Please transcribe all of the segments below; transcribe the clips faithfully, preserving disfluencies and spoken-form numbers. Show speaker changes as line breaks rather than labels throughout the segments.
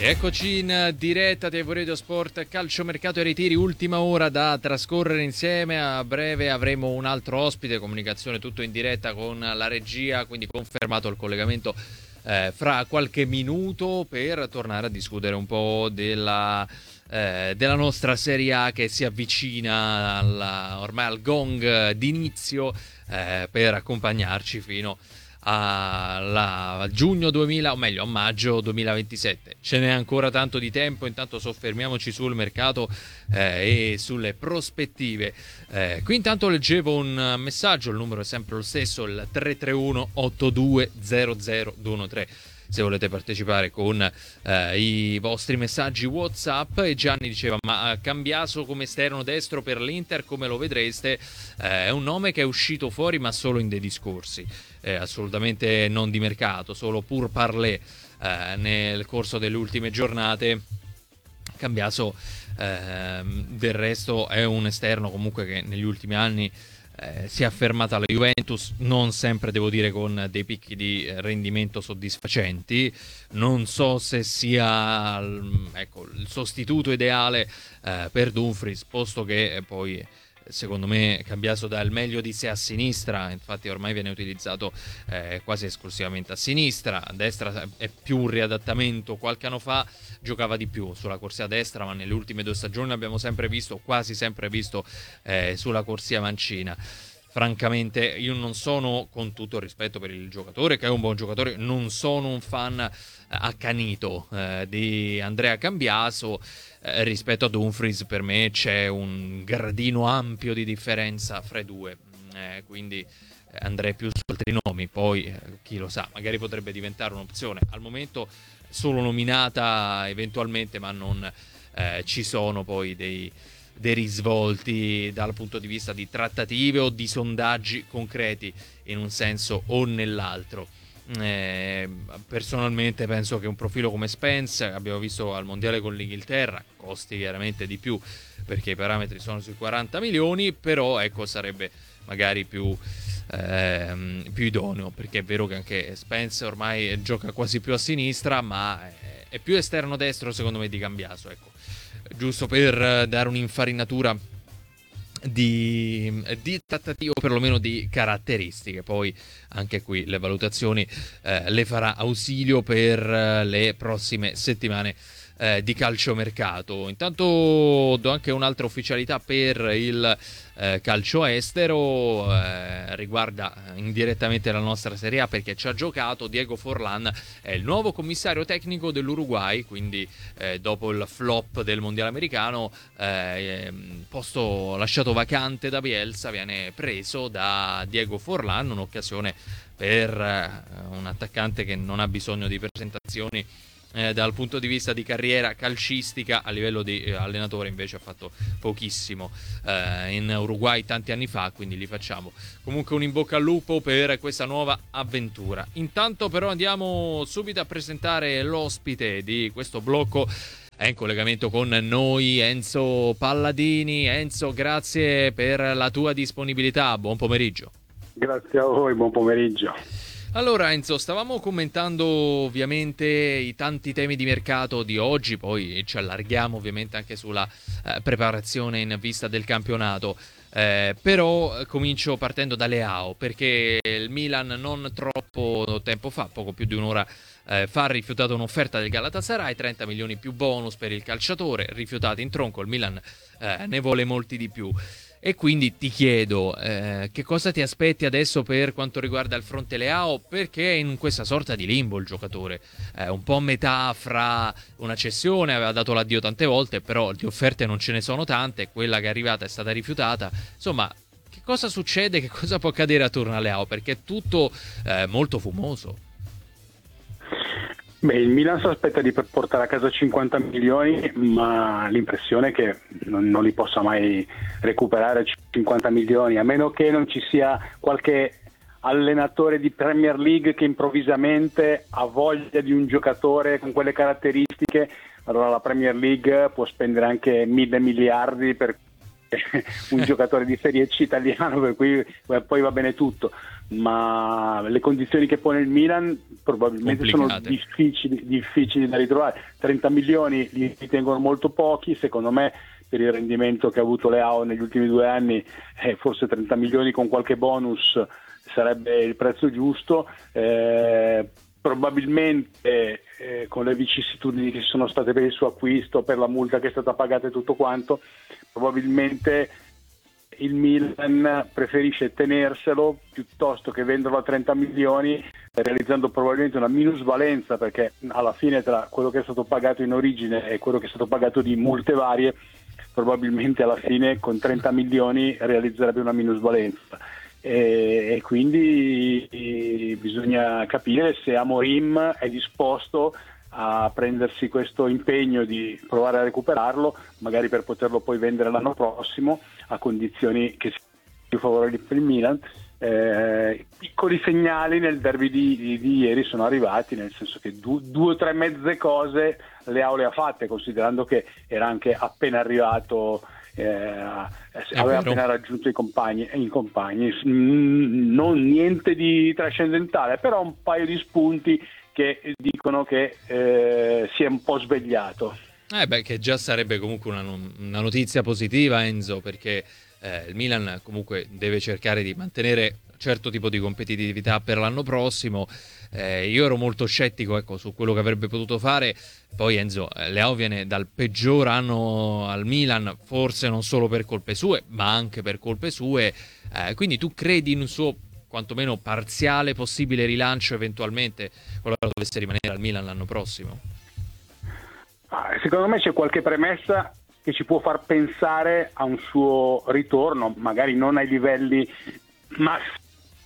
Eccoci in diretta di Radio Sport, calciomercato e ritiri, ultima ora da trascorrere insieme. A breve avremo un altro ospite, comunicazione tutto in diretta con la regia, quindi confermato il collegamento eh, fra qualche minuto per tornare a discutere un po' della, eh, della nostra Serie A che si avvicina alla, ormai al gong d'inizio eh, per accompagnarci fino a, a giugno duemila, o meglio a maggio duemilaventisette. Ce n'è ancora tanto di tempo, intanto soffermiamoci sul mercato eh, e sulle prospettive. Eh, qui intanto leggevo un messaggio, il numero è sempre lo stesso, il tre tre uno otto due zero zero due uno tre. Se volete partecipare con eh, i vostri messaggi WhatsApp. E Gianni diceva: ma Cambiaso come esterno destro per l'Inter come lo vedreste? Eh, è un nome che è uscito fuori ma solo in dei discorsi, eh, assolutamente non di mercato, solo pur parler eh, nel corso delle ultime giornate. Cambiaso eh, del resto è un esterno comunque che negli ultimi anni Eh, si è affermata la Juventus, non sempre devo dire con dei picchi di rendimento soddisfacenti. Non so se sia ecco, il sostituto ideale eh, per Dumfries, posto che eh, poi secondo me Cambiaso dà il meglio di sé a sinistra, infatti ormai viene utilizzato eh, quasi esclusivamente a sinistra. A destra è più un riadattamento, qualche anno fa giocava di più sulla corsia destra, ma nelle ultime due stagioni l'abbiamo sempre visto, quasi sempre visto eh, sulla corsia mancina. Francamente io non sono, con tutto il rispetto per il giocatore che è un buon giocatore, non sono un fan accanito eh, di Andrea Cambiaso. Eh, rispetto a Dumfries per me c'è un gradino ampio di differenza fra i due, eh, quindi eh, andrei più su altri nomi. Poi eh, chi lo sa, magari potrebbe diventare un'opzione. Al momento solo nominata eventualmente, ma non eh, ci sono poi dei dei risvolti dal punto di vista di trattative o di sondaggi concreti in un senso o nell'altro. Eh, personalmente penso che un profilo come Spence, abbiamo visto al mondiale con l'Inghilterra, costi chiaramente di più perché i parametri sono sui quaranta milioni, però ecco sarebbe magari più ehm, più idoneo, perché è vero che anche Spence ormai gioca quasi più a sinistra, ma è, è più esterno destro secondo me di Cambiaso, ecco, giusto per dare un'infarinatura di, di trattative o perlomeno di caratteristiche. Poi anche qui le valutazioni eh, le farà Ausilio per eh, le prossime settimane eh, di calciomercato. Intanto do anche un'altra ufficialità per il eh, calcio estero, eh, riguarda indirettamente la nostra Serie A perché ci ha giocato. Diego Forlán è il nuovo commissario tecnico dell'Uruguay, quindi eh, dopo il flop del mondiale americano, eh, posto lasciato vacante da Bielsa, viene preso da Diego Forlán, un'occasione per eh, un attaccante che non ha bisogno di presentazioni Eh, dal punto di vista di carriera calcistica. A livello di eh, allenatore invece ha fatto pochissimo eh, in Uruguay tanti anni fa, quindi gli facciamo comunque un in bocca al lupo per questa nuova avventura. Intanto però andiamo subito a presentare l'ospite di questo blocco. È in collegamento con noi Enzo Palladini. Enzo, grazie per la tua disponibilità, buon pomeriggio.
Grazie a voi, buon pomeriggio.
Allora Enzo, stavamo commentando ovviamente i tanti temi di mercato di oggi, poi ci allarghiamo ovviamente anche sulla eh, preparazione in vista del campionato, eh, però comincio partendo da Leao, perché il Milan non troppo tempo fa, poco più di un'ora eh, fa, ha rifiutato un'offerta del Galatasaray, trenta milioni più bonus per il calciatore, rifiutati in tronco. Il Milan eh, ne vuole molti di più. E quindi ti chiedo, eh, che cosa ti aspetti adesso per quanto riguarda il fronte Leao, perché è in questa sorta di limbo il giocatore, eh, un po' a metà fra una cessione, aveva dato l'addio tante volte, però di offerte non ce ne sono tante, quella che è arrivata è stata rifiutata. Insomma, che cosa succede, che cosa può accadere attorno a Leao, perché è tutto eh, molto fumoso.
Beh, il Milan si aspetta di portare a casa cinquanta milioni, ma l'impressione è che non, non li possa mai recuperare cinquanta milioni, a meno che non ci sia qualche allenatore di Premier League che improvvisamente ha voglia di un giocatore con quelle caratteristiche. Allora la Premier League può spendere anche mille miliardi per un giocatore di Serie C italiano, per cui poi va bene tutto, ma le condizioni che pone il Milan probabilmente
complicate.
sono difficili, difficili da ritrovare. trenta milioni li ritengono molto pochi, secondo me per il rendimento che ha avuto Leao negli ultimi due anni, eh, forse trenta milioni con qualche bonus sarebbe il prezzo giusto. Eh, probabilmente eh, con le vicissitudini che ci sono state per il suo acquisto, per la multa che è stata pagata e tutto quanto, probabilmente il Milan preferisce tenerselo piuttosto che venderlo a trenta milioni, realizzando probabilmente una minusvalenza, perché alla fine tra quello che è stato pagato in origine e quello che è stato pagato di multe varie, probabilmente alla fine con trenta milioni realizzerebbe una minusvalenza. E, e quindi e, bisogna capire se Amorim è disposto a prendersi questo impegno di provare a recuperarlo, magari per poterlo poi vendere l'anno prossimo a condizioni che siano più favorevoli per il Milan. Eh, piccoli segnali nel derby di, di, di ieri sono arrivati, nel senso che du, due o tre mezze cose Leao le ha fatte, considerando che era anche appena arrivato, eh, aveva
vero.
appena raggiunto i compagni, i compagni. Mm, non niente di trascendentale, però un paio di spunti che dicono che eh, si è un po' svegliato.
Eh beh, che già sarebbe comunque una, una notizia positiva, Enzo, perché eh, il Milan comunque deve cercare di mantenere un certo tipo di competitività per l'anno prossimo. Eh, io ero molto scettico, ecco, su quello che avrebbe potuto fare. Poi Enzo, eh, Leao viene dal peggior anno al Milan, forse non solo per colpe sue, ma anche per colpe sue. Eh, quindi tu credi in un suo quantomeno parziale possibile rilancio eventualmente qualora dovesse rimanere al Milan l'anno prossimo?
Secondo me c'è qualche premessa che ci può far pensare a un suo ritorno, magari non ai livelli massimi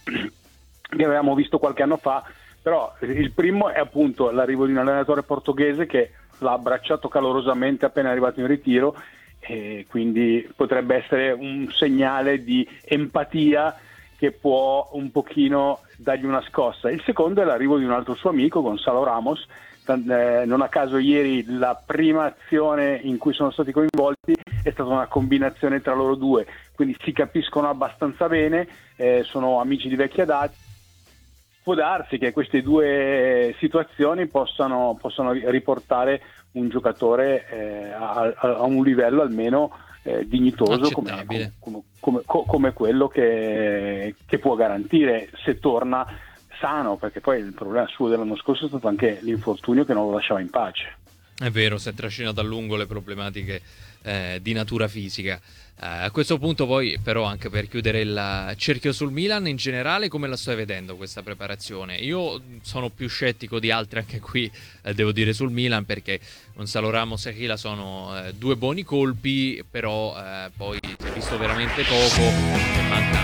che avevamo visto qualche anno fa, però il primo è appunto l'arrivo di un allenatore portoghese che l'ha abbracciato calorosamente appena arrivato in ritiro, e quindi potrebbe essere un segnale di empatia che può un pochino dargli una scossa. Il secondo è l'arrivo di un altro suo amico, Gonzalo Ramos. Eh, non a caso ieri la prima azione in cui sono stati coinvolti è stata una combinazione tra loro due, quindi si capiscono abbastanza bene, eh, sono amici di vecchia data. Può darsi che queste due situazioni possano, possano riportare un giocatore eh, a, a un livello almeno eh, dignitoso come, come, come, come quello che, che può garantire se torna sano, perché poi il problema suo dell'anno scorso è stato anche l'infortunio che non lo lasciava in pace.
È vero, si è trascinato a lungo le problematiche eh, di natura fisica. Eh, a questo punto poi però, anche per chiudere il cerchio sul Milan in generale, come la stai vedendo questa preparazione? Io sono più scettico di altri anche qui, eh, devo dire, sul Milan, perché Gonzalo Ramos e Achila sono eh, due buoni colpi, però eh, poi si è visto veramente poco e manca.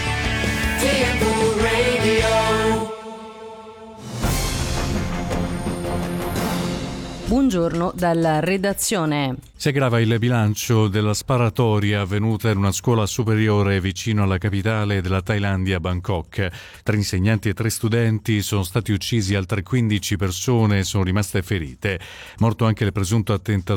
Buongiorno dalla redazione.
Si aggrava il bilancio della sparatoria avvenuta in una scuola superiore vicino alla capitale della Thailandia, Bangkok. Tre insegnanti e tre studenti sono stati uccisi, altre quindici persone sono rimaste ferite. Morto anche il presunto attentatore